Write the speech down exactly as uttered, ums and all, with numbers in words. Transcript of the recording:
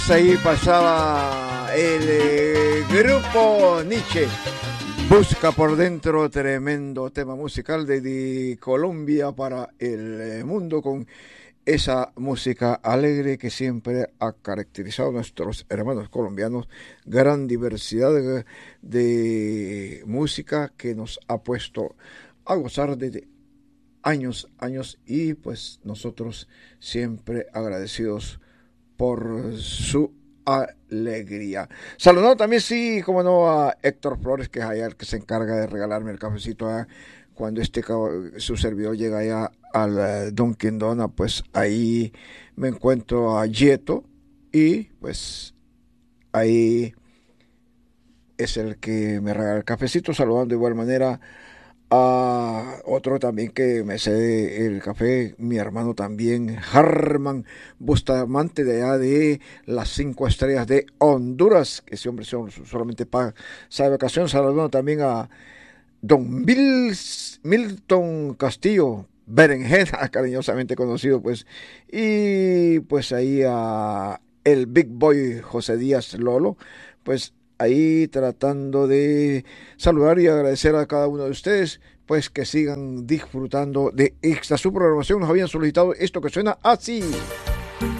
Ahí pasaba el eh, grupo Nietzsche. Busca por dentro, tremendo tema musical de, de Colombia para el eh, mundo, con esa música alegre que siempre ha caracterizado a nuestros hermanos colombianos. Gran diversidad de, de música que nos ha puesto a gozar de años, años, y pues nosotros siempre agradecidos por su alegría. Saludando también, sí, como no, a Héctor Flores, que es allá el que se encarga de regalarme el cafecito allá. Cuando este su servidor llega allá al uh, Dunkin' Donut, pues ahí me encuentro a Yeto, y pues ahí es el que me regala el cafecito. Saludando de igual manera a otro también que me cede el café, mi hermano también, Harman Bustamante, de allá de las cinco estrellas de Honduras, que ese hombre solamente paga esa vacación. Saludando también a don Bill, Milton Castillo Berenjena, cariñosamente conocido, pues, y pues ahí a el Big Boy José Díaz Lolo, pues ahí tratando de saludar y agradecer a cada uno de ustedes, pues que sigan disfrutando de esta su programación. Nos habían solicitado esto que suena así.